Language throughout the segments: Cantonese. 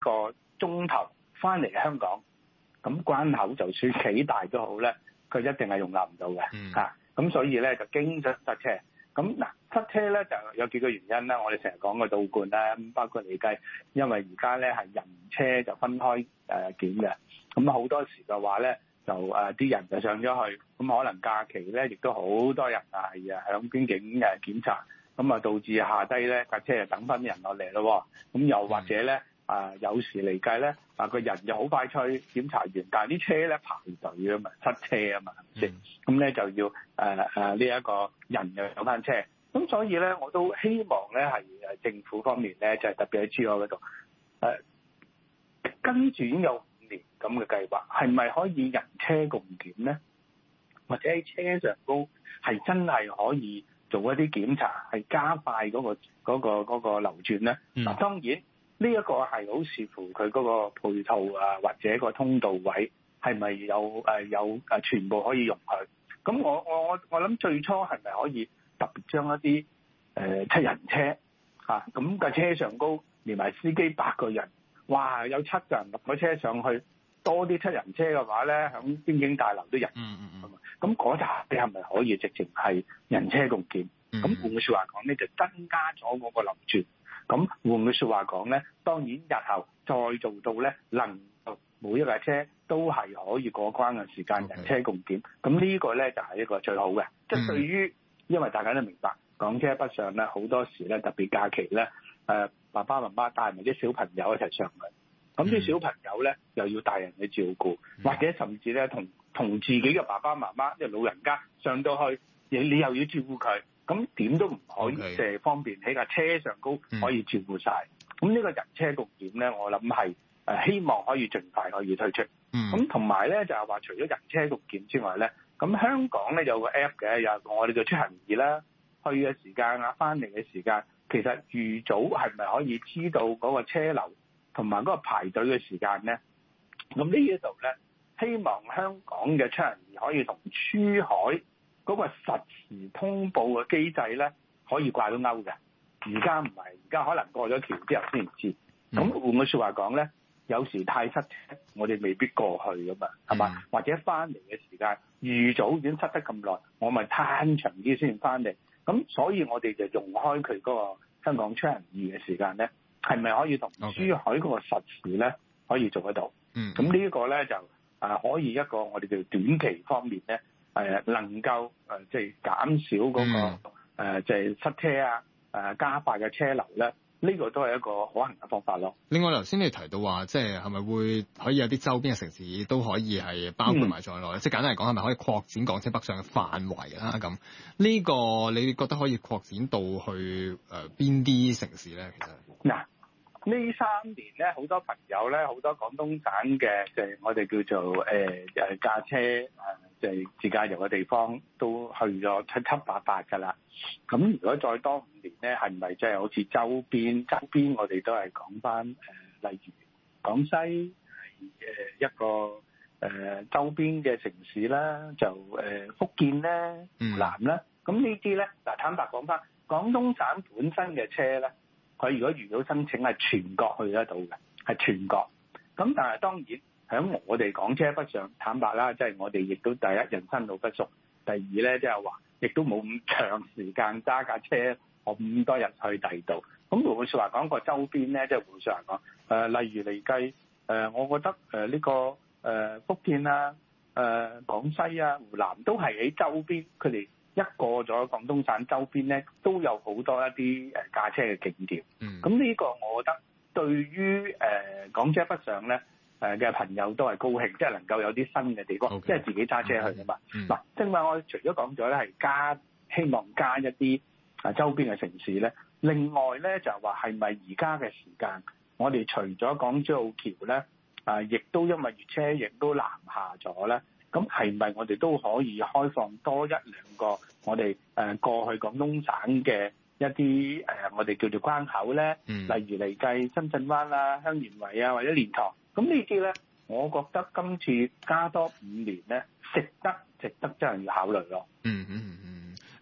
個鐘頭翻嚟香港，咁關口就算幾大都好咧，佢一定係容納唔到嘅嚇。咁所以咧就經常塞車。咁嗱，塞車咧就有幾個原因啦。我哋成日講個倒灌啦，咁包括嚟計，因為而家咧係人車就分開檢嘅，咁好多時嘅話咧就啲人就上咗去，咁可能假期咧亦都好多人係響邊境檢查，咁啊導致下低咧架車就等翻人落嚟咯。咁又或者咧有時嚟計咧個人又好快脆檢查完，但係啲車咧排隊啊嘛，塞車啊嘛，先咁咧就要呢一個人又上翻車。咁所以咧我都希望咧係政府方面咧就係特別喺珠海嗰度跟住已經有5年咁嘅計劃，係咪可以人車共檢咧？或者喺車上高係真係可以做一啲檢查，係加快嗰個流轉咧？嗱，當然呢一個係好視乎佢嗰個配套或者個通道位係咪有全部可以容許。咁我諗最初係咪可以特別將一啲7人車咁架車上高連埋司機8個人，哇有7個人入咗車上去，多啲7人車嘅話咧，響邊境大樓都人。咁嗰扎你係咪可以直情係人車共檢？咁換句説話講咧，就增加咗嗰個流轉。咁換句説話講咧，當然日後再做到咧，能夠每一架車都係可以過關嘅時間人車共檢。咁呢個咧就係一個最好嘅。即係對於，因為大家都明白港車北上咧，好多時咧特別假期咧，爸爸媽媽帶埋啲小朋友一齊上去，咁啲小朋友咧又要大人去照顧，或者甚至咧同自己嘅爸爸媽媽即係老人家上到去，你又要照顧佢，咁點都唔可以即係方便喺架車上高可以照顧晒。咁呢個人車共檢咧，我諗係希望可以盡快可以推出。咁同埋咧就係話，除咗人車共檢之外咧，咁香港咧有個 app 嘅，有我哋嘅出行易啦，去嘅時間翻嚟嘅時間，其實預早係咪可以知道嗰個車流同埋嗰個排隊嘅時間咧？咁呢一度咧，希望香港嘅出行易可以同珠海嗰個實時通報嘅機制咧，可以掛到鈎嘅。而家唔係，而家可能過咗橋之後先知。咁換句説話講咧，有時太塞車，我哋未必過去噶嘛，係嘛？或者翻嚟嘅時間預早已經塞得咁耐，我咪攤長啲先翻嚟。咁所以我哋就用開佢嗰個香港出行易嘅時間咧，係咪可以同珠海嗰個實時咧可以做得到？咁呢一個咧就可以一個我哋叫短期方面咧能夠即係減少嗰個即係塞車加快嘅車流咧。呢個都係一個可行嘅方法咯。 另外，頭先你提到話，即係係咪會可以有啲周邊嘅城市都可以係包括埋在內？即係簡單嚟講，係咪可以擴展港車北上嘅範圍啦？咁呢個你覺得可以擴展到去邊啲城市咧？其實嗱，呢3年咧，好多朋友咧，好多廣東省嘅即係我哋叫做駕車即係自駕遊嘅地方都去咗七七八八㗎啦。咁如果再多5年咧，係咪即係好似周邊我哋都係講翻例如廣西一個周邊嘅城市啦，就福建咧、湖南啦。咁呢啲咧，嗱坦白講翻，廣東省本身嘅車咧，佢如果遇到申請係全國去得到嘅，係全國。咁但係當然喺我哋港車北上，坦白啦，即係我哋亦都第一人生路不熟，第二咧即係話亦都冇咁長時間揸架車咁多日去第二度。咁換句説話講，個周邊咧，即係換句説話講，例如嚟計我覺得呢個福建啊、廣西啊、湖南都係喺周邊，佢哋一過咗廣東省周邊咧，都有好多一啲駕車嘅景點。咁呢個我覺得對於港車北上咧嘅朋友都係高興，即係能夠有啲新嘅地方，即係自己揸車去啊嘛。嗱，正話我除咗講咗咧，係希望加一啲周邊嘅城市咧。另外咧就話係咪而家嘅時間，我哋除咗港珠澳橋咧，亦都因為粵車亦都南下咗咧，咁係咪我哋都可以開放多1-2個我哋過去廣東省嘅一啲我哋叫做關口咧？例如嚟計深圳灣啊、香園圍啊或者蓮塘，咁呢啲咧，我覺得今次加多5年咧，值得真係要考慮咯。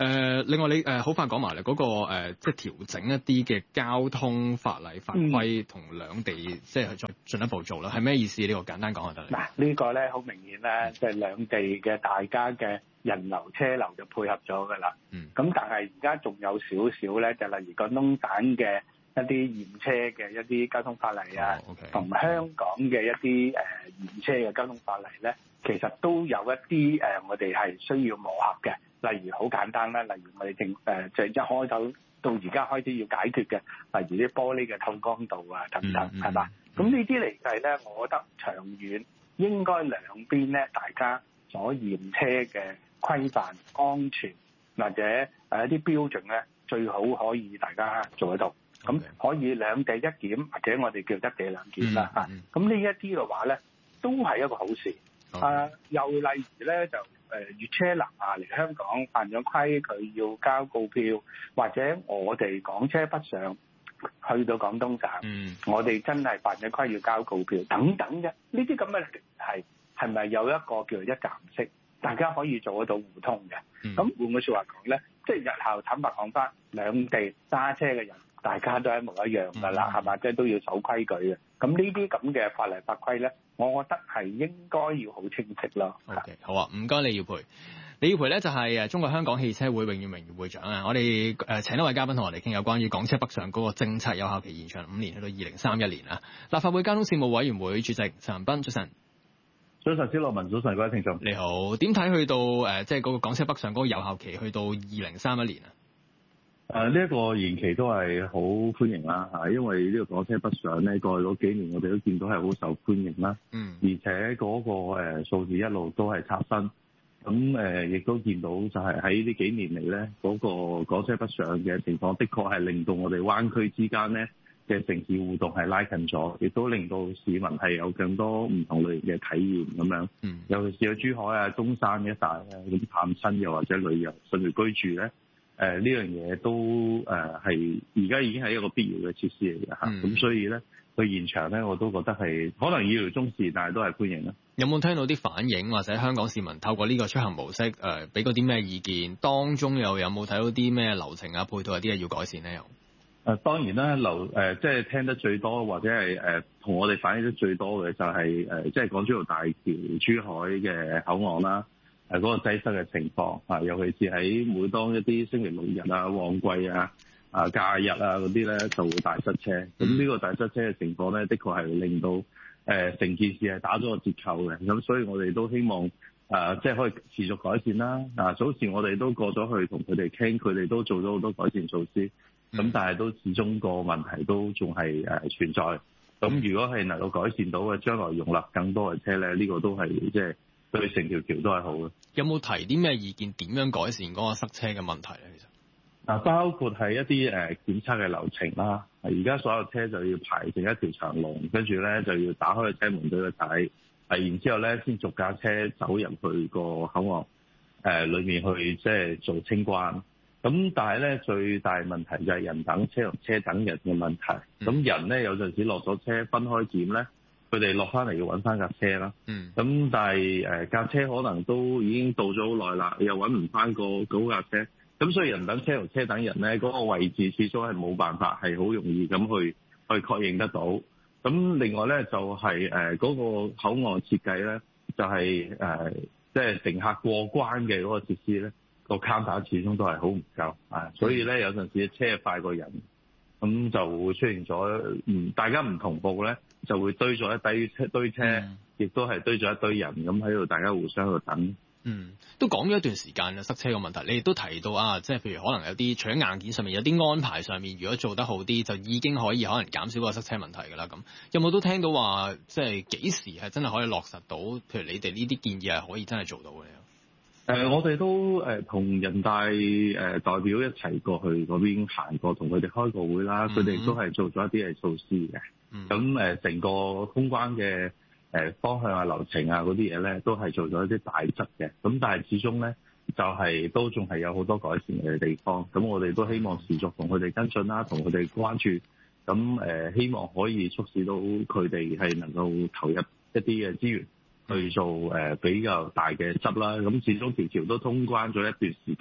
另外你好快講埋嚟嗰個即係調整一啲嘅交通法例法規同兩地即係再進一步做啦，係咩意思？呢個簡單講就得。 嗱，呢個咧好明顯咧，即係兩地嘅大家嘅人流車流就配合咗㗎啦。咁但係而家仲有少少咧，就例如廣東省嘅一啲驗車嘅一啲交通法例啊，同香港嘅一啲驗車嘅交通法例咧，其實都有一啲我哋係需要磨合嘅。例如好簡單啦，例如我哋就一開頭到而家開始要解決嘅，例如啲玻璃嘅透光度啊等等，係嘛？咁呢啲嚟計咧，我覺得長遠應該兩邊咧，大家所驗車嘅規範、安全或者一啲標準咧，最好可以大家做得到。咁可以兩地一檢，或者我哋叫一地兩檢啦嚇。咁呢一啲嘅話咧，都係一個好事。又例如咧就粵車南下嚟香港犯咗規，佢要交告票，或者我哋港車北上去到廣東省，我哋真係犯咗規要交告票等等嘅，呢啲咁嘅係咪有一個叫做一站式，大家可以做得到互通嘅？咁換句説話講咧，即係日後坦白講翻，兩地揸車嘅人大家都係一模一樣㗎啦，係嘛？即係都要守規矩嘅。咁呢啲咁嘅法例法規咧，我覺得係應該要好清晰咯。 OK， 好啊，唔該李耀培。李耀培咧就係中國香港汽車會永遠榮譽會長啊！我哋請一位嘉賓同我哋傾有關於港車北上嗰個政策有效期延長5年去到2031年啊！立法會交通事務委員會主席陳恒鑌，早晨。 早晨，施樂文，早晨，各位聽眾。 你好，點睇去到即係嗰個港車北上嗰個有效期去到2031年啊？ 呢一個延期都係好歡迎啦嚇，因為呢個港車北上咧，過去嗰幾年我哋都見到係好受歡迎啦。而且嗰個數字一路都係刷新。咁亦都見到就係喺呢幾年嚟咧，嗰個港車北上嘅情況，的確係令到我哋灣區之間咧嘅城市互動係拉近咗，亦都令到市民係有更多唔同類型嘅體驗咁樣。尤其是去珠海啊、中山一帶啊，咁探親又或者旅遊甚至居住咧。呢樣嘢都係而家已經係一個必要嘅設施嚟嘅嚇，咁所以咧佢延長咧，我都覺得係可能意料中事，但係都係歡迎啦。 有冇聽到啲反應或者香港市民透過呢個出行模式俾過啲咩意見？當中又有冇睇到啲咩流程啊、配套有啲嘢要改善咧？又當然啦，即係聽得最多或者係同我哋反映得最多嘅就係即係港珠澳大橋珠海嘅口岸啦。嗰個擠塞嘅情況啊，尤其是喺每當一啲星期六日啊、旺季啊、假日啊嗰啲咧，就會大塞車。咁呢個大塞車嘅情況咧，的確係令到成件事係打咗個折扣嘅。咁所以我哋都希望即係可以持續改善啦。早前我哋都過咗去同佢哋傾，佢哋都做咗好多改善措施。咁但係都始終個問題都仲係存在。咁如果係能夠改善到嘅，將來容納更多嘅車咧，呢個都係即係對成條橋都係好嘅。 有冇提啲咩意見？點樣改善嗰個塞車嘅問題咧？其實包括係一啲檢測嘅流程啦。而家所有車就要排成一條長龍，跟住咧就要打開個車門俾佢睇，然之後咧先逐架車走入去個口岸裏面去即係做清關。咁但係咧最大問題就係人等車同車等人嘅問題。咁人咧有陣時落咗車分開檢咧，佢哋落翻嚟要揾翻架車啦。咁但係架車可能都已經到咗好耐啦，又揾唔翻嗰架車。咁所以人等車同車等人咧，嗰個位置始終係冇辦法係好容易咁去確認得到。咁另外咧就係嗰個口岸設計咧，就係即係乘客過關嘅嗰個設施咧，個 counter 始終都係好唔夠啊。所以咧有陣時車快過人，咁就會出現咗大家唔同步咧，就會堆咗一堆車，亦都係堆咗一堆人咁喺度，大家互相喺度等。 都講咗一段時間啦，塞車嘅問題，你亦都提到即係譬如可能有啲除咗硬件上面，有啲安排上面，如果做得好啲，就已經可以可能減少個塞車問題㗎啦。咁有冇都聽到話，即係幾時係真係可以落實到？譬如你哋呢啲建議係可以真係做到嘅？ 我哋都同人大代表一齊過去嗰邊行過，同佢哋開過會啦。佢哋都係做咗一啲嘅措施嘅。咁成個通關嘅方向啊、流程啊嗰啲嘢咧，都係做咗一啲大則嘅。咁但係始終咧，就係都仲係有好多改善嘅地方。咁我哋都希望持續同佢哋跟進啦，同佢哋關注。咁希望可以促使到佢哋係能夠投入一啲嘅資源去做比較大嘅執啦。咁始終條橋都通關咗一段時間，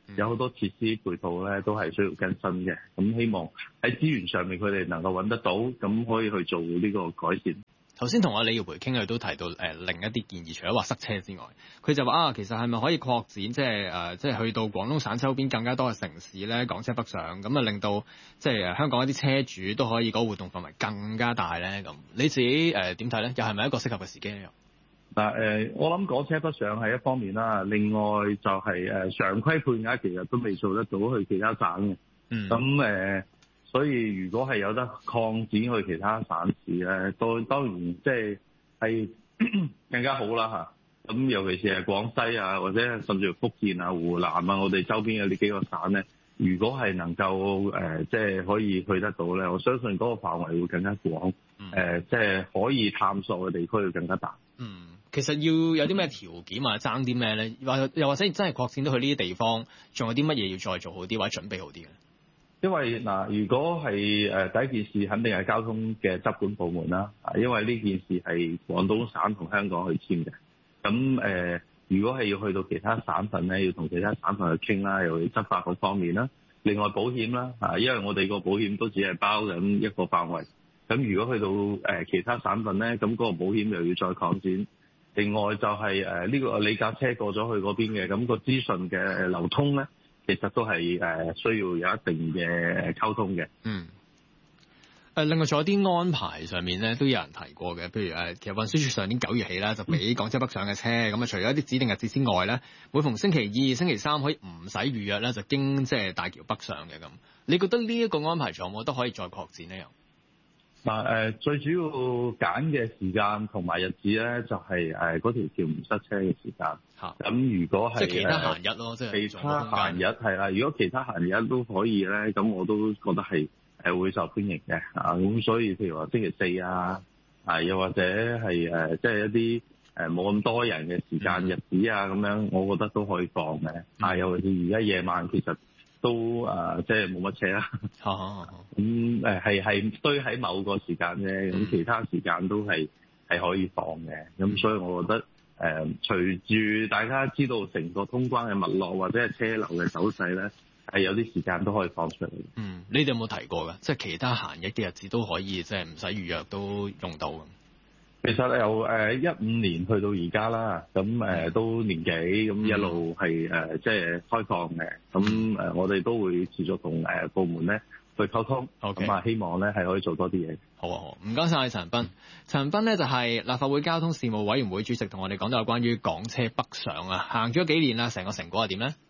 有好多設施配套咧都係需要更新嘅。咁希望喺資源上面佢哋能夠揾得到，咁可以去做呢個改善。 頭先同阿李耀培傾，佢都提到另一啲建議，除咗話塞車之外，佢就話其實係咪可以擴展，即係去到廣東省周邊更加多嘅城市咧，港車北上，咁啊令到即係香港一啲車主都可以嗰個活動範圍更加大咧。咁你自己點睇咧？又係咪一個適合嘅時機咧？ 嗱我諗港車北上係一方面啦，另外就係常規配額其實都未做得到去其他省嘅。咁所以如果係有得擴展去其他省市咧，當然即係更加好啦嚇。咁尤其是係廣西啊，或者甚至乎福建啊、湖南啊，我哋周邊嘅呢幾個省咧，如果係能夠即係可以去得到咧，我相信嗰個範圍會更加廣，即係可以探索嘅地區會更加大。 其實要有啲咩條件或者爭啲咩咧？又或者真係擴展到去呢啲地方，仲有啲乜嘢要再做好啲或者準備好啲嘅？ 因為如果係第一件事，肯定係交通嘅執管部門啦。因為呢件事係廣東省同香港去簽嘅。咁如果係要去到其他省份咧，要同其他省份去傾啦，又要執法嗰方面啦。另外保險啦，因為我哋個保險都只係包緊一個範圍。咁如果去到其他省份咧，咁嗰個保險又要再擴展。另外就係呢個你架車過咗去嗰邊嘅，咁個資訊嘅流通咧，其實都係需要有一定嘅溝通嘅。 另外仲有啲安排上面咧，都有人提過嘅，譬如其實運輸署上年9月起啦，就俾港車北上嘅車，咁除咗一啲指定日子之外咧，每逢星期2、星期3可以唔使預約咧，就經即係大橋北上嘅咁。你覺得呢一個安排仲有冇得可以再擴展呢？ 最主要揀嘅時間同埋日子咧，就係嗰條橋唔塞車嘅時間。咁如果係即係其他閒日咯，即係其他閒日係啦。如果其他閒日都可以咧，咁我都覺得係會受歡迎嘅。咁所以譬如話星期4啊，又或者係即係一啲冇咁多人嘅時間日子啊，咁樣我覺得都可以放嘅。尤其是而家夜晚其實都即係冇乜車啦。咁係堆喺某個時間啫，咁其他時間都係可以放嘅。咁所以我覺得隨住大家知道成個通關嘅脈絡或者係車流嘅走勢咧，係有啲時間都可以放出嚟。 你哋有冇提過㗎？即係其他閒日嘅日子都可以，即係唔使預約都用到。 其實由15年去到而家啦，咁都年幾咁一路係即係開放嘅。咁我哋都會持續同部門咧去溝通。咁希望咧係可以做多啲嘢。 好，唔該晒陳恒鑌。陳恒鑌咧就係立法會交通事務委員會主席，同我哋講到有關於港車北上啊，行咗幾年啦，成個成果係點咧？